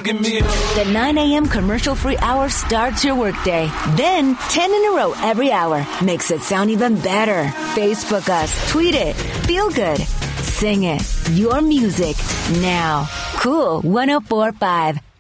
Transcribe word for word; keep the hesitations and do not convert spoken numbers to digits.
give me up. The nine a.m. commercial-free hour starts your workday. Then, ten in a row every hour makes it sound even better. Facebook us, tweet it, feel good, sing it. Your music now. Cool one oh four point five.